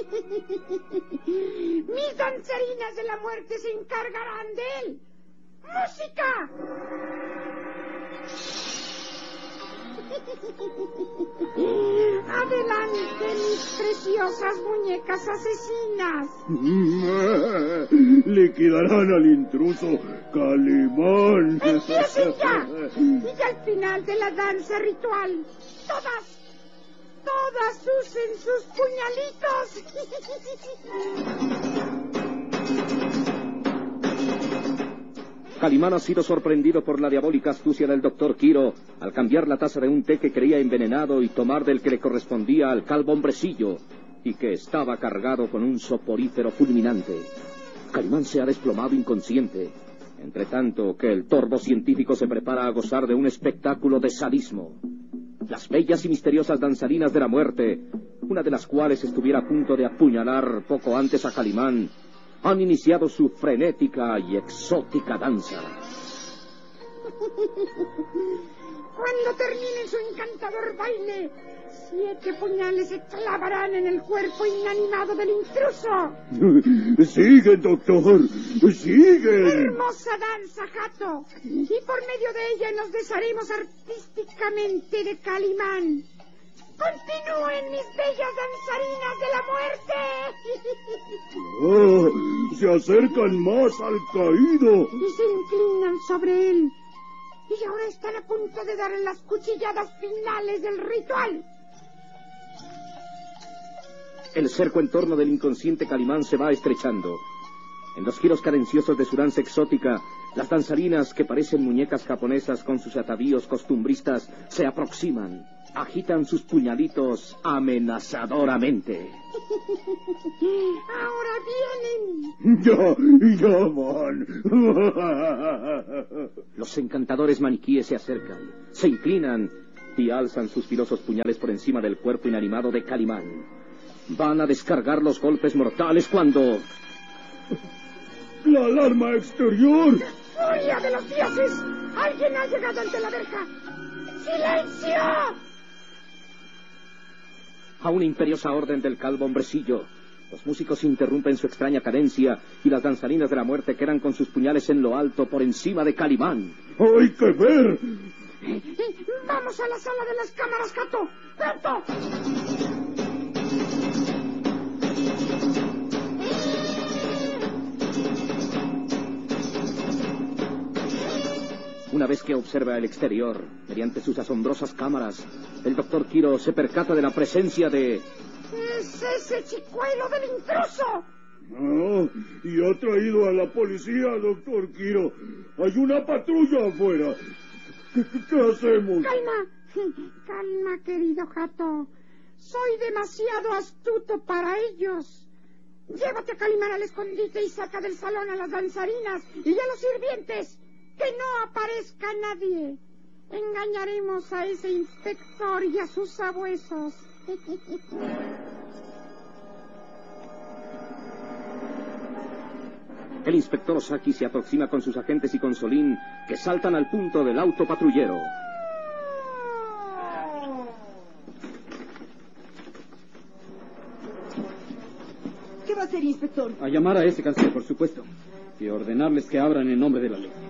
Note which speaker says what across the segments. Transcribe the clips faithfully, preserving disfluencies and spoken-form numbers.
Speaker 1: Mis danzarinas de la muerte se encargarán de él. ¡Música! Adelante, mis preciosas muñecas asesinas.
Speaker 2: Liquidarán al intruso Calimán.
Speaker 1: ¡Empiecen ya! Y al final de la danza ritual, todas, todas usen sus puñalitos.
Speaker 3: Calimán ha sido sorprendido por la diabólica astucia del doctor Quiro al cambiar la taza de un té que creía envenenado y tomar del que le correspondía al calvo hombrecillo y que estaba cargado con un soporífero fulminante. Calimán se ha desplomado inconsciente, entre tanto que el torvo científico se prepara a gozar de un espectáculo de sadismo. Las bellas y misteriosas danzarinas de la muerte, una de las cuales estuviera a punto de apuñalar poco antes a Calimán, han iniciado su frenética y exótica danza.
Speaker 1: Cuando terminen su encantador baile, siete puñales se clavarán en el cuerpo inanimado del intruso.
Speaker 2: ¡Siguen, doctor! ¡Siguen!
Speaker 1: Hermosa danza, Jato. Y por medio de ella nos desharemos artísticamente de Calimán. ¡Continúen, mis bellas danzarinas de la muerte!
Speaker 2: ¡Oh! ¡Se acercan más al caído!
Speaker 1: Y se inclinan sobre él. Y ahora están a punto de darle las cuchilladas finales del ritual.
Speaker 3: El cerco en torno del inconsciente Calimán se va estrechando. En los giros cadenciosos de su danza exótica, las danzarinas, que parecen muñecas japonesas con sus atavíos costumbristas, se aproximan. Agitan sus puñalitos amenazadoramente.
Speaker 1: ¡Ahora vienen!
Speaker 2: ¡Ya, ya van!
Speaker 3: Los encantadores maniquíes se acercan, se inclinan y alzan sus filosos puñales por encima del cuerpo inanimado de Calimán. Van a descargar los golpes mortales cuando...
Speaker 2: ¡La alarma exterior!
Speaker 1: ¡Furia de los dioses! ¡Alguien ha llegado ante la verja! ¡Silencio!
Speaker 3: A una imperiosa orden del calvo hombrecillo, los músicos interrumpen su extraña cadencia y las danzarinas de la muerte quedan con sus puñales en lo alto por encima de Calimán.
Speaker 2: ¡Hay que ver!
Speaker 1: ¡Vamos a la sala de las cámaras, Jato! ¡Pronto!
Speaker 3: Una vez que observa el exterior, mediante sus asombrosas cámaras, el doctor Quiro se percata de la presencia de...
Speaker 1: ¡Es ese chicuelo del intruso!
Speaker 2: No, y ha traído a la policía, doctor Quiro. Hay una patrulla afuera. ¿Qué, qué hacemos?
Speaker 1: Calma, calma, querido Jato. Soy demasiado astuto para ellos. Llévate a Calimán al escondite y saca del salón a las danzarinas y a los sirvientes. Que no aparezca nadie. Engañaremos a ese inspector y a sus sabuesos.
Speaker 3: El inspector Osaki se aproxima con sus agentes y con Solín, que saltan al punto del auto patrullero.
Speaker 4: ¿Qué va a hacer, inspector?
Speaker 5: A llamar a ese canciller, por supuesto, y ordenarles que abran en nombre de la ley.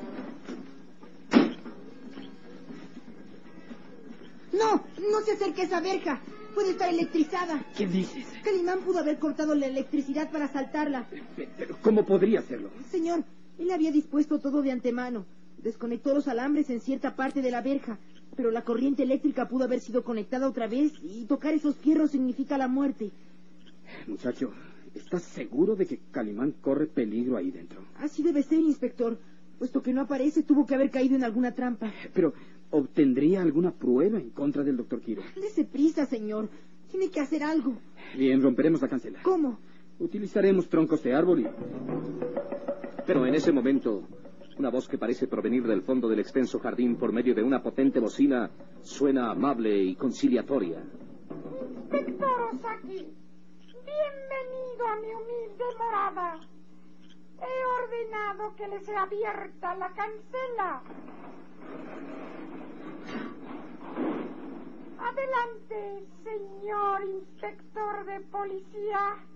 Speaker 4: No, no se acerque a esa verja. Puede estar electrizada.
Speaker 5: ¿Qué dices?
Speaker 4: Calimán pudo haber cortado la electricidad para saltarla.
Speaker 5: ¿Pero cómo podría hacerlo?
Speaker 4: Señor, él había dispuesto todo de antemano. Desconectó los alambres en cierta parte de la verja, pero la corriente eléctrica pudo haber sido conectada otra vez y tocar esos fierros significa la muerte.
Speaker 5: Muchacho, ¿estás seguro de que Calimán corre peligro ahí dentro?
Speaker 4: Así debe ser, inspector. Puesto que no aparece, tuvo que haber caído en alguna trampa.
Speaker 5: Pero, ¿obtendría alguna prueba en contra del doctor Quiro?
Speaker 4: Dese prisa, señor. Tiene que hacer algo.
Speaker 5: Bien, romperemos la cancela.
Speaker 4: ¿Cómo?
Speaker 5: Utilizaremos troncos de árbol y...
Speaker 3: Pero en ese momento, una voz que parece provenir del fondo del extenso jardín por medio de una potente bocina suena amable y conciliatoria.
Speaker 1: Inspector Osaki, bienvenido a mi humilde morada. He ordenado que le sea abierta la cancela. Adelante, señor inspector de policía.